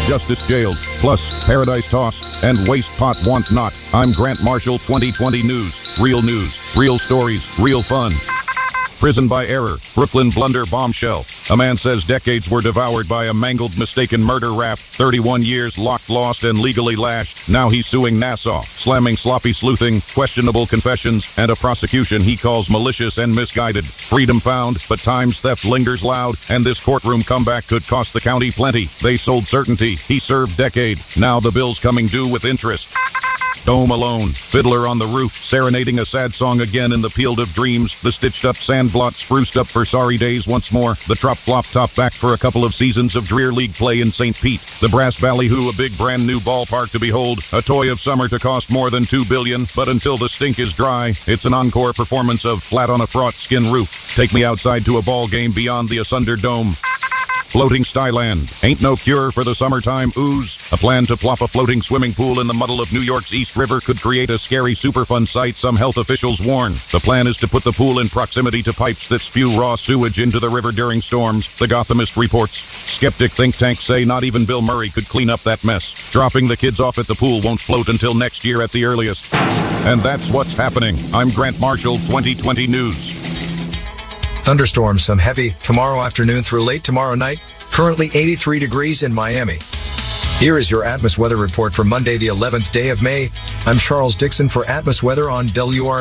justice jailed, plus paradise tossed, and waste pot want not. I'm Grant Marshall, 2020 News. Real news, real stories, real fun. Prison by error, Brooklyn blunder bombshell. A man says decades were devoured by a mangled, mistaken murder rap. 31 years locked, lost, and legally lashed. Now he's suing Nassau, slamming sloppy sleuthing, questionable confessions, and a prosecution he calls malicious and misguided. Freedom found, but time's theft lingers loud, and this courtroom comeback could cost the county plenty. They sold certainty. He served decade. Now the bill's coming due with interest. Dome alone, fiddler on the roof, serenading a sad song again in the field of dreams. The stitched-up sandblot spruced up for sorry days once more. The trop-flop top back for a couple of seasons of Dreer League play in St. Pete. The brass ballyhoo, a big brand-new ballpark to behold. A toy of summer to cost more than $2 billion. But until the stink is dry, it's an encore performance of Flat on a Fraught Skin Roof. Take me outside to a ball game beyond the Asunder Dome. Floating Skyland. Ain't no cure for the summertime ooze. A plan to plop a floating swimming pool in the muddle of New York's East River could create a scary Superfund sight, some health officials warn. The plan is to put the pool in proximity to pipes that spew raw sewage into the river during storms, the Gothamist reports. Skeptic think tanks say not even Bill Murray could clean up that mess. Dropping the kids off at the pool won't float until next year at the earliest. And that's what's happening. I'm Grant Marshall, 2020 News. Thunderstorms, some heavy tomorrow afternoon through late tomorrow night. Currently 83 degrees in Miami. Here is your Atmos weather report for Monday, the 11th day of May. I'm Charles Dixon for Atmos weather on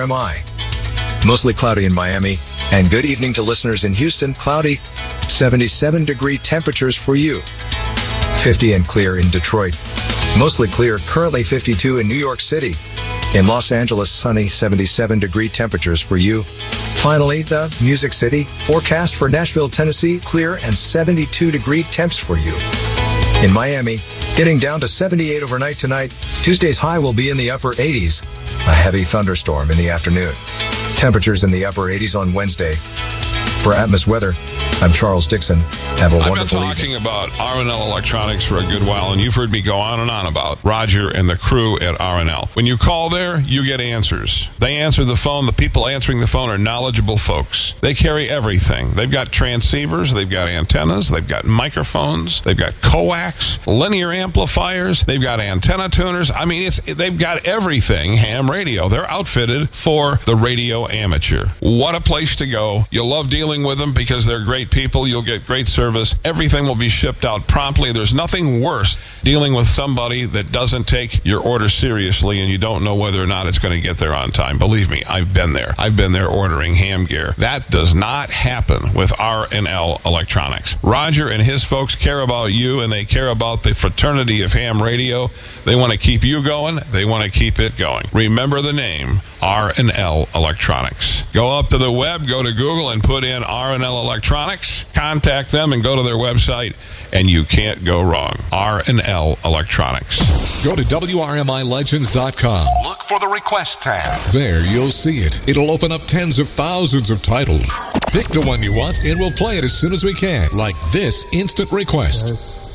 WRMI. Mostly cloudy in Miami. And good evening to listeners in Houston. Cloudy, 77-degree temperatures for you. 50 and clear in Detroit. Mostly clear, currently 52 in New York City. In Los Angeles, sunny, 77-degree temperatures for you. Finally, the Music City. Forecast for Nashville, Tennessee, clear and 72-degree temps for you. In Miami, getting down to 78 overnight tonight. Tuesday's high will be in the upper 80s. A heavy thunderstorm in the afternoon. Temperatures in the upper 80s on Wednesday. For Atmos weather, I'm Charles Dixon. Have a wonderful evening. I've been talking about R&L Electronics for a good while, and you've heard me go on and on about Roger and the crew at R&L. When you call there, you get answers. They answer the phone. The people answering the phone are knowledgeable folks. They carry everything. They've got transceivers. They've got antennas. They've got microphones. They've got coax, linear amplifiers. They've got antenna tuners. I mean, they've got everything ham radio. They're outfitted for the radio amateur. What a place to go. You'll love dealing with them because they're great people. You'll get great service. Everything will be shipped out promptly. There's nothing worse dealing with somebody that doesn't take your order seriously and you don't know whether or not it's going to get there on time. Believe me, I've been there. I've been there ordering ham gear. That does not happen with R&L Electronics. Roger and his folks care about you, and they care about the fraternity of ham radio. They want to keep you going. They want to keep it going. Remember the name, R&L Electronics. Go up to the web, go to Google, and put in R&L Electronics. Contact them and go to their website, and you can't go wrong. R&L Electronics. Go to WRMILegends.com. Look for the request tab. There you'll see it. It'll open up tens of thousands of titles. Pick the one you want, and we'll play it as soon as we can, like this instant request.